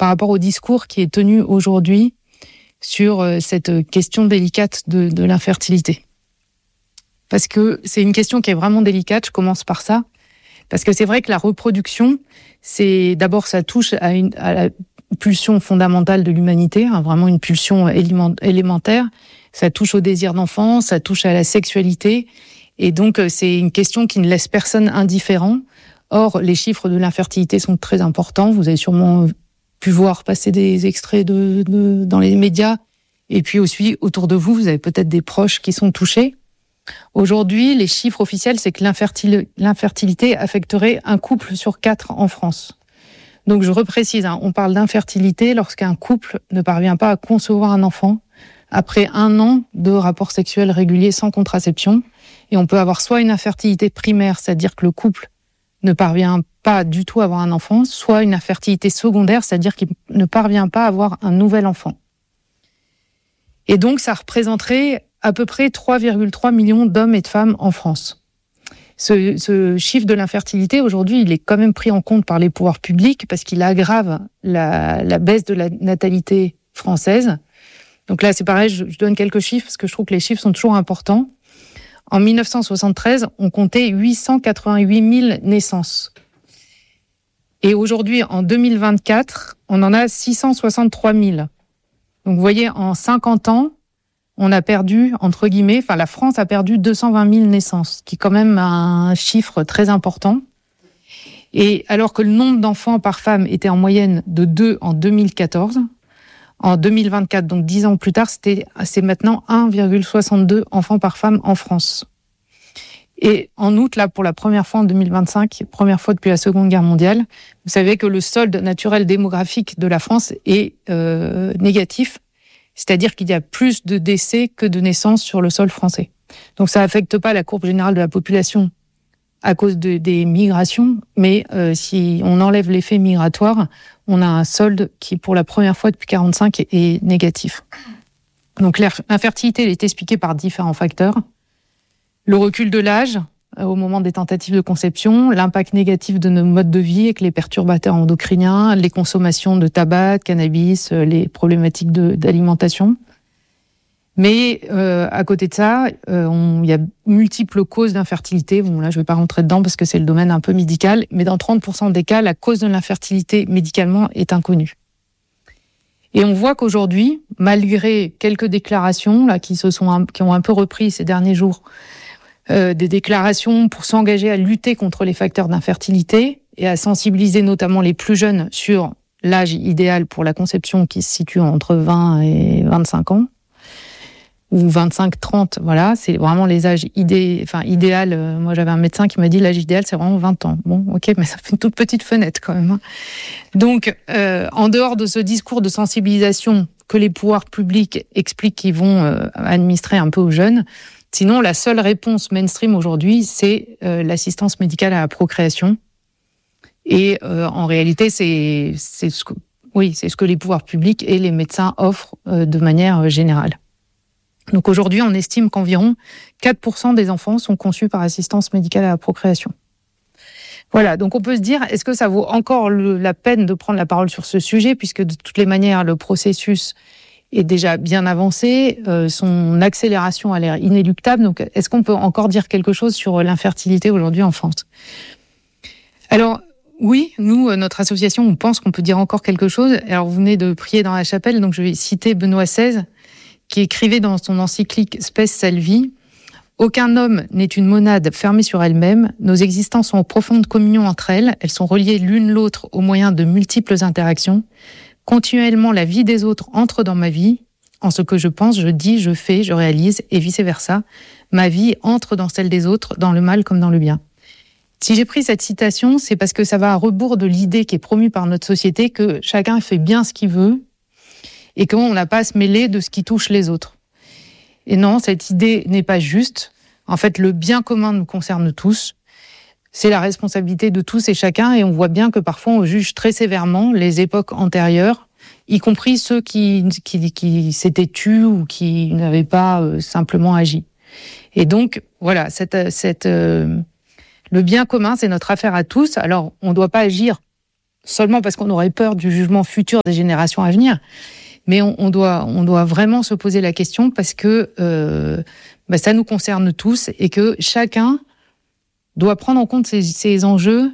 par rapport au discours qui est tenu aujourd'hui sur cette question délicate de l'infertilité. Parce que c'est une question qui est vraiment délicate, je commence par ça. Parce que c'est vrai que la reproduction, d'abord ça touche à la pulsion fondamentale de l'humanité, vraiment une pulsion élémentaire. Ça touche au désir d'enfant, ça touche à la sexualité. Et donc c'est une question qui ne laisse personne indifférent. Or, les chiffres de l'infertilité sont très importants. Vous avez sûrement pu voir passer des extraits dans les médias. Et puis aussi, autour de vous, vous avez peut-être des proches qui sont touchés. Aujourd'hui, les chiffres officiels, c'est que l'infertilité affecterait un couple sur 4 en France. Donc, je reprécise, on parle d'infertilité lorsqu'un couple ne parvient pas à concevoir un enfant après 1 an de rapports sexuels réguliers sans contraception. Et on peut avoir soit une infertilité primaire, c'est-à-dire que le couple ne parvient pas du tout à avoir un enfant, soit une infertilité secondaire, c'est-à-dire qu'il ne parvient pas à avoir un nouvel enfant. Et donc, ça représenterait à peu près 3,3 millions d'hommes et de femmes en France. Ce chiffre de l'infertilité, aujourd'hui, il est quand même pris en compte par les pouvoirs publics parce qu'il aggrave la baisse de la natalité française. Donc là, c'est pareil, je donne quelques chiffres parce que je trouve que les chiffres sont toujours importants. En 1973, on comptait 888 000 naissances. Et aujourd'hui, en 2024, on en a 663 000. Donc vous voyez, en 50 ans, on a perdu, entre guillemets, la France a perdu 220 000 naissances, qui est quand même un chiffre très important. Et alors que le nombre d'enfants par femme était en moyenne de 2 en 2014, en 2024, donc 10 ans plus tard, c'est maintenant 1,62 enfants par femme en France. Et en août, là, pour la première fois en 2025, première fois depuis la Seconde Guerre mondiale, vous savez que le solde naturel démographique de la France est négatif, c'est-à-dire qu'il y a plus de décès que de naissances sur le sol français. Donc ça n'affecte pas la courbe générale de la population à cause des migrations, mais si on enlève l'effet migratoire, on a un solde qui, pour la première fois depuis 1945, est négatif. Donc l'infertilité, elle est expliquée par différents facteurs. Le recul de l'âge au moment des tentatives de conception, l'impact négatif de nos modes de vie avec les perturbateurs endocriniens, les consommations de tabac, de cannabis, les problématiques d'alimentation. Mais à côté de ça, il y a multiples causes d'infertilité. Bon, là, je ne vais pas rentrer dedans parce que c'est le domaine un peu médical. Mais dans 30% des cas, la cause de l'infertilité médicalement est inconnue. Et on voit qu'aujourd'hui, malgré quelques déclarations là, qui ont un peu repris ces derniers jours, des déclarations pour s'engager à lutter contre les facteurs d'infertilité et à sensibiliser notamment les plus jeunes sur l'âge idéal pour la conception qui se situe entre 20 et 25 ans. Ou 25-30, voilà, c'est vraiment les âges idéal. Moi, j'avais un médecin qui m'a dit l'âge idéal, c'est vraiment 20 ans. Bon, ok, mais ça fait une toute petite fenêtre quand même. Donc, en dehors de ce discours de sensibilisation que les pouvoirs publics expliquent qu'ils vont administrer un peu aux jeunes, sinon, la seule réponse mainstream aujourd'hui, c'est l'assistance médicale à la procréation. Et en réalité, c'est ce que les pouvoirs publics et les médecins offrent de manière générale. Donc aujourd'hui, on estime qu'environ 4% des enfants sont conçus par assistance médicale à la procréation. Voilà, donc on peut se dire, est-ce que ça vaut encore la peine de prendre la parole sur ce sujet, puisque de toutes les manières, le processus est déjà bien avancé, son accélération a l'air inéluctable, donc est-ce qu'on peut encore dire quelque chose sur l'infertilité aujourd'hui en France ? Alors, oui, nous, notre association, on pense qu'on peut dire encore quelque chose. Alors, vous venez de prier dans la chapelle, donc je vais citer Benoît XVI, qui écrivait dans son encyclique Spes Salvi « Aucun homme n'est une monade fermée sur elle-même. Nos existences sont en profonde communion entre elles. Elles sont reliées l'une l'autre au moyen de multiples interactions. Continuellement, la vie des autres entre dans ma vie. En ce que je pense, je dis, je fais, je réalise, et vice-versa. Ma vie entre dans celle des autres, dans le mal comme dans le bien. » Si j'ai pris cette citation, c'est parce que ça va à rebours de l'idée qui est promue par notre société que chacun fait bien ce qu'il veut, et qu'on n'a pas à se mêler de ce qui touche les autres. Et non, cette idée n'est pas juste. En fait, le bien commun nous concerne tous. C'est la responsabilité de tous et chacun, et on voit bien que parfois on juge très sévèrement les époques antérieures, y compris ceux qui s'étaient tus ou qui n'avaient pas simplement agi. Et donc, voilà, le bien commun, c'est notre affaire à tous. Alors, on ne doit pas agir seulement parce qu'on aurait peur du jugement futur des générations à venir, mais on doit vraiment se poser la question parce que ça nous concerne tous et que chacun doit prendre en compte ces enjeux,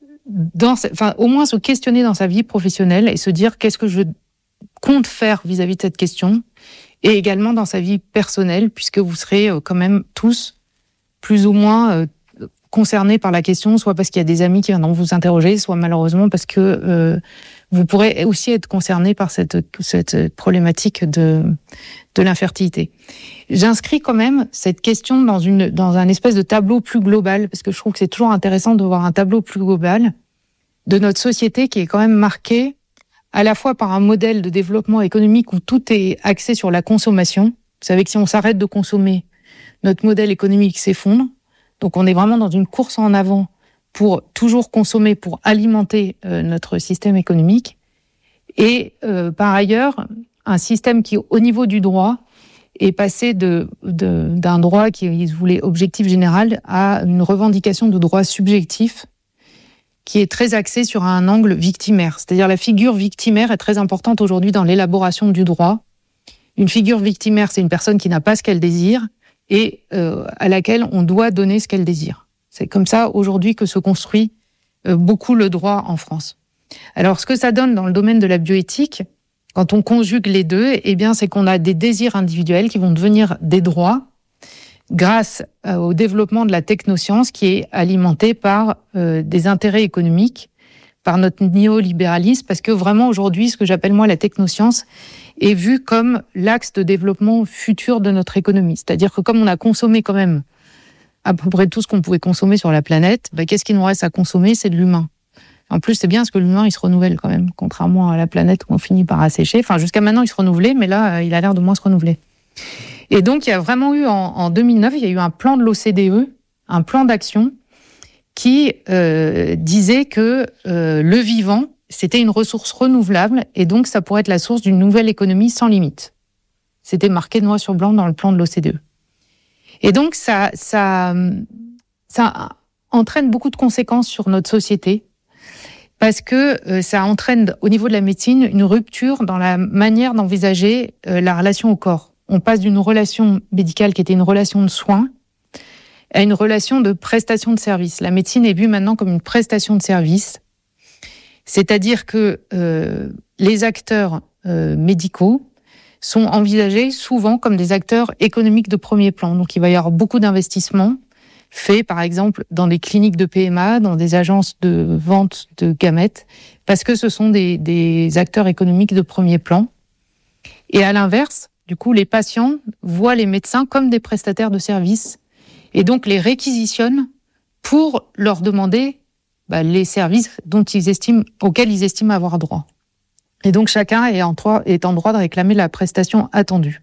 au moins se questionner dans sa vie professionnelle et se dire qu'est-ce que je compte faire vis-à-vis de cette question, et également dans sa vie personnelle, puisque vous serez quand même tous plus ou moins concernés par la question, soit parce qu'il y a des amis qui viendront vous interroger, soit malheureusement parce que vous pourrez aussi être concernés par cette problématique de l'infertilité. J'inscris quand même cette question dans un espèce de tableau plus global, parce que je trouve que c'est toujours intéressant de voir un tableau plus global de notre société qui est quand même marquée à la fois par un modèle de développement économique où tout est axé sur la consommation. Vous savez que si on s'arrête de consommer, notre modèle économique s'effondre. Donc on est vraiment dans une course en avant pour toujours consommer, pour alimenter notre système économique. Et par ailleurs, un système qui, au niveau du droit, est passé d'un droit qui se voulait objectif général à une revendication de droit subjectif qui est très axé sur un angle victimaire. C'est-à-dire la figure victimaire est très importante aujourd'hui dans l'élaboration du droit. Une figure victimaire, c'est une personne qui n'a pas ce qu'elle désire et à laquelle on doit donner ce qu'elle désire. C'est comme ça aujourd'hui que se construit beaucoup le droit en France. Alors ce que ça donne dans le domaine de la bioéthique, quand on conjugue les deux, eh bien c'est qu'on a des désirs individuels qui vont devenir des droits grâce au développement de la technoscience qui est alimentée par des intérêts économiques, par notre néolibéralisme, parce que vraiment aujourd'hui, ce que j'appelle moi la technoscience est vue comme l'axe de développement futur de notre économie. C'est-à-dire que comme on a consommé quand même à peu près tout ce qu'on pouvait consommer sur la planète, qu'est-ce qu'il nous reste à consommer? C'est de l'humain. En plus, c'est bien parce que l'humain, il se renouvelle quand même, contrairement à la planète où on finit par assécher. Enfin, jusqu'à maintenant, il se renouvelait, mais là, il a l'air de moins se renouveler. Et donc, il y a vraiment eu, en 2009, il y a eu un plan de l'OCDE, un plan d'action qui disait que le vivant, c'était une ressource renouvelable et donc ça pourrait être la source d'une nouvelle économie sans limite. C'était marqué noir sur blanc dans le plan de l'OCDE. Et donc, ça entraîne beaucoup de conséquences sur notre société parce que ça entraîne, au niveau de la médecine, une rupture dans la manière d'envisager la relation au corps. On passe d'une relation médicale qui était une relation de soins à une relation de prestation de service. La médecine est vue maintenant comme une prestation de service, c'est-à-dire que les acteurs médicaux sont envisagés souvent comme des acteurs économiques de premier plan. Donc il va y avoir beaucoup d'investissements faits, par exemple, dans des cliniques de PMA, dans des agences de vente de gamètes, parce que ce sont des acteurs économiques de premier plan. Et à l'inverse, du coup, les patients voient les médecins comme des prestataires de services et donc les réquisitionnent pour leur demander les services auxquels ils estiment avoir droit. Et donc chacun est en droit de réclamer la prestation attendue.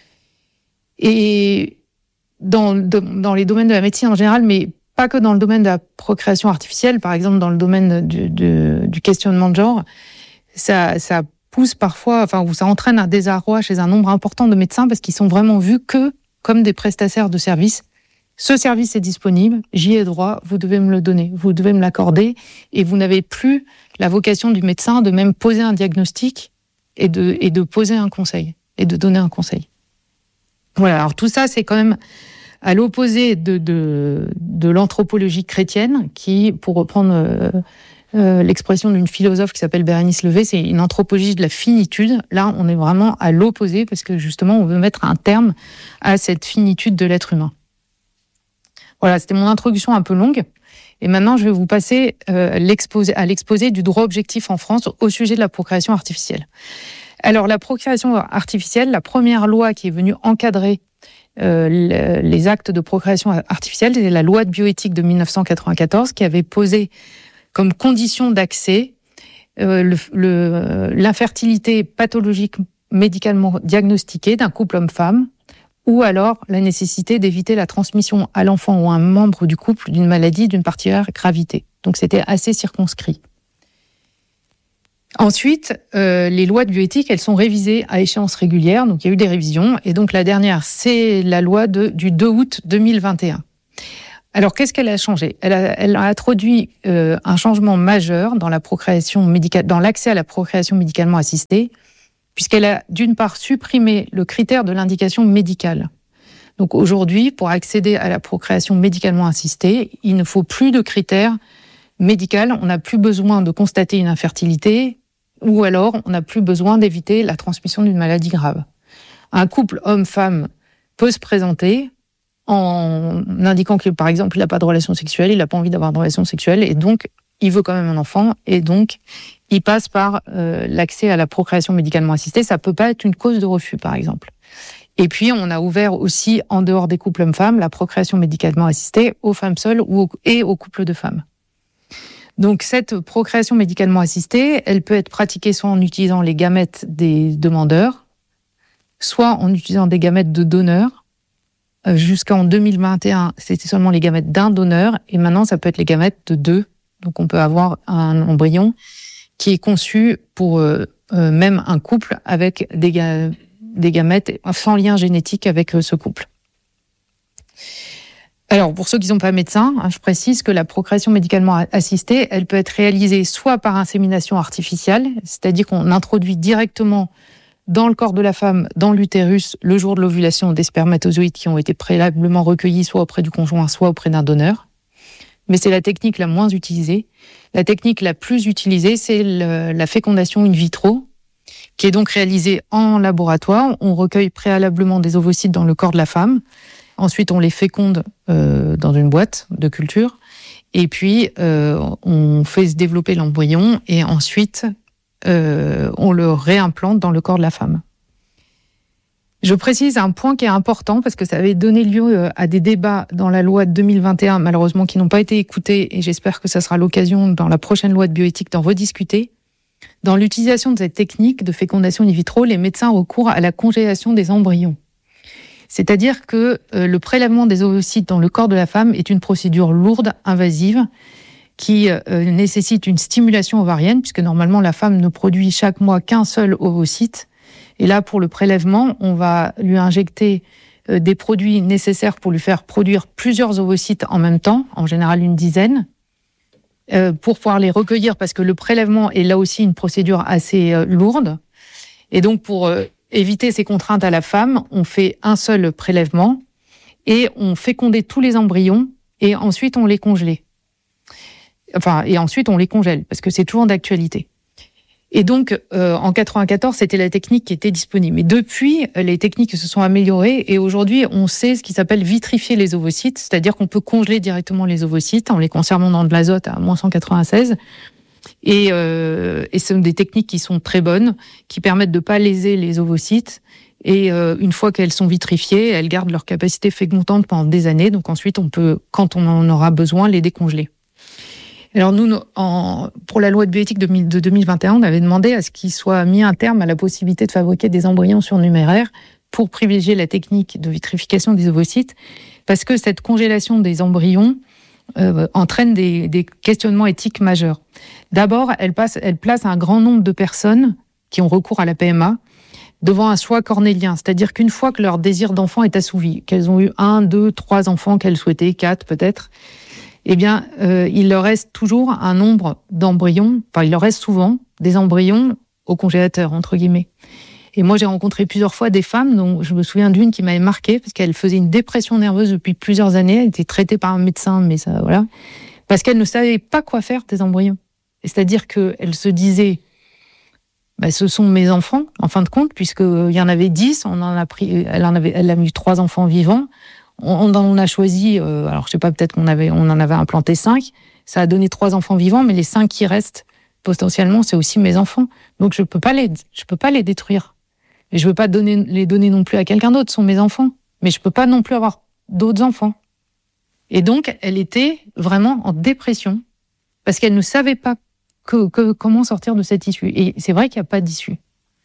Et dans les domaines de la médecine en général, mais pas que dans le domaine de la procréation artificielle, par exemple dans le domaine du questionnement de genre, ça pousse parfois, ou ça entraîne un désarroi chez un nombre important de médecins parce qu'ils sont vraiment vus que comme des prestataires de services. Ce service est disponible, j'y ai droit, vous devez me le donner, vous devez me l'accorder, et vous n'avez plus la vocation du médecin de même poser un diagnostic et de poser un conseil, et de donner un conseil. Voilà, alors tout ça, c'est quand même à l'opposé de l'anthropologie chrétienne, qui, pour reprendre l'expression d'une philosophe qui s'appelle Bérénice Levé, c'est une anthropologie de la finitude. Là, on est vraiment à l'opposé, parce que justement, on veut mettre un terme à cette finitude de l'être humain. Voilà, c'était mon introduction un peu longue. Et maintenant, je vais vous passer à l'exposé du droit objectif en France au sujet de la procréation artificielle. Alors, la procréation artificielle, la première loi qui est venue encadrer les actes de procréation artificielle, c'est la loi de bioéthique de 1994 qui avait posé comme condition d'accès l'infertilité pathologique médicalement diagnostiquée d'un couple homme-femme, ou alors la nécessité d'éviter la transmission à l'enfant ou à un membre du couple d'une maladie d'une particulière gravité. Donc c'était assez circonscrit. Ensuite, les lois de bioéthique, elles sont révisées à échéance régulière, donc il y a eu des révisions, et donc la dernière, c'est la loi du 2 août 2021. Alors, qu'est-ce qu'elle a changé ? Elle a introduit un changement majeur dans la procréation médicale, dans l'accès à la procréation médicalement assistée, puisqu'elle a d'une part supprimé le critère de l'indication médicale. Donc aujourd'hui, pour accéder à la procréation médicalement assistée, il ne faut plus de critères médicaux. On n'a plus besoin de constater une infertilité, ou alors on n'a plus besoin d'éviter la transmission d'une maladie grave. Un couple homme-femme peut se présenter en indiquant que, par exemple, il n'a pas de relation sexuelle, il n'a pas envie d'avoir de relation sexuelle, et donc il veut quand même un enfant, et donc il passe par l'accès à la procréation médicalement assistée. Ça peut pas être une cause de refus, par exemple. Et puis, on a ouvert aussi, en dehors des couples hommes-femmes, la procréation médicalement assistée aux femmes seules et aux couples de femmes. Donc, cette procréation médicalement assistée, elle peut être pratiquée soit en utilisant les gamètes des demandeurs, soit en utilisant des gamètes de donneurs. Jusqu'en 2021, c'était seulement les gamètes d'un donneur, et maintenant, ça peut être les gamètes de deux. Donc, on peut avoir un embryon qui est conçu pour même un couple avec des gamètes sans lien génétique avec ce couple. Alors, pour ceux qui ne sont pas médecins, je précise que la procréation médicalement assistée, elle peut être réalisée soit par insémination artificielle, c'est-à-dire qu'on introduit directement dans le corps de la femme, dans l'utérus, le jour de l'ovulation, des spermatozoïdes qui ont été préalablement recueillis soit auprès du conjoint, soit auprès d'un donneur. Mais c'est la technique la moins utilisée. La technique la plus utilisée, c'est la fécondation in vitro, qui est donc réalisée en laboratoire. On recueille préalablement des ovocytes dans le corps de la femme. Ensuite, on les féconde dans une boîte de culture. Et puis, on fait se développer l'embryon et ensuite, on le réimplante dans le corps de la femme. Je précise un point qui est important parce que ça avait donné lieu à des débats dans la loi de 2021, malheureusement, qui n'ont pas été écoutés, et j'espère que ça sera l'occasion dans la prochaine loi de bioéthique d'en rediscuter. Dans l'utilisation de cette technique de fécondation in vitro, les médecins recourent à la congélation des embryons. C'est-à-dire que le prélèvement des ovocytes dans le corps de la femme est une procédure lourde, invasive, qui nécessite une stimulation ovarienne, puisque normalement la femme ne produit chaque mois qu'un seul ovocyte. Et là, pour le prélèvement, on va lui injecter des produits nécessaires pour lui faire produire plusieurs ovocytes en même temps, en général une dizaine, pour pouvoir les recueillir, parce que le prélèvement est là aussi une procédure assez lourde. Et donc, pour éviter ces contraintes à la femme, on fait un seul prélèvement et on fécondait tous les embryons et ensuite on les congelait. Et ensuite on les congèle, parce que c'est toujours d'actualité. Et donc, en 94, c'était la technique qui était disponible. Mais depuis, les techniques se sont améliorées et aujourd'hui, on sait ce qui s'appelle vitrifier les ovocytes, c'est-à-dire qu'on peut congeler directement les ovocytes en les conservant dans de l'azote à moins 196. Et ce sont des techniques qui sont très bonnes, qui permettent de ne pas léser les ovocytes. Et une fois qu'elles sont vitrifiées, elles gardent leur capacité fécondante pendant des années. Donc ensuite, on peut, quand on en aura besoin, les décongeler. Alors nous, pour la loi de bioéthique de 2021, on avait demandé à ce qu'il soit mis un terme à la possibilité de fabriquer des embryons surnuméraires pour privilégier la technique de vitrification des ovocytes, parce que cette congélation des embryons entraîne des questionnements éthiques majeurs. D'abord, elle place un grand nombre de personnes qui ont recours à la PMA devant un choix cornélien, c'est-à-dire qu'une fois que leur désir d'enfant est assouvi, qu'elles ont eu 1, 2, 3 enfants qu'elles souhaitaient, 4 peut-être, eh bien, il leur reste toujours un nombre d'embryons, il leur reste souvent des embryons au congélateur, entre guillemets. Et moi, j'ai rencontré plusieurs fois des femmes, dont je me souviens d'une qui m'avait marquée, parce qu'elle faisait une dépression nerveuse depuis plusieurs années, elle était traitée par un médecin, mais ça, voilà, parce qu'elle ne savait pas quoi faire des embryons. Et c'est-à-dire qu'elle se disait, ce sont mes enfants, en fin de compte, puisqu'il y en avait 10, elle a eu 3 enfants vivants, on en a choisi, alors je sais pas, peut-être on en avait implanté 5, ça a donné 3 enfants vivants, mais les 5 qui restent, potentiellement, c'est aussi mes enfants. Donc je peux pas les détruire. Et je veux pas les donner non plus à quelqu'un d'autre, ce sont mes enfants. Mais je peux pas non plus avoir d'autres enfants. Et donc, elle était vraiment en dépression, parce qu'elle ne savait pas comment sortir de cette issue. Et c'est vrai qu'il n'y a pas d'issue.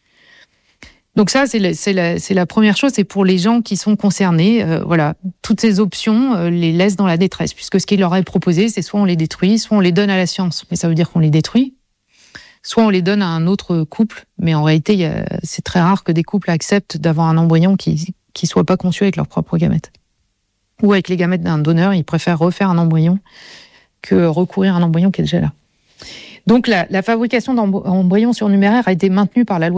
Donc ça, c'est la première chose, c'est pour les gens qui sont concernés. Voilà, toutes ces options les laissent dans la détresse, puisque ce qu'il leur est proposé, c'est soit on les détruit, soit on les donne à la science, mais ça veut dire qu'on les détruit, soit on les donne à un autre couple, mais en réalité, c'est très rare que des couples acceptent d'avoir un embryon qui soit pas conçu avec leurs propres gamètes. ou avec les gamètes d'un donneur, ils préfèrent refaire un embryon que recourir à un embryon qui est déjà là. Donc la fabrication d'embryons surnuméraires a été maintenue par la loi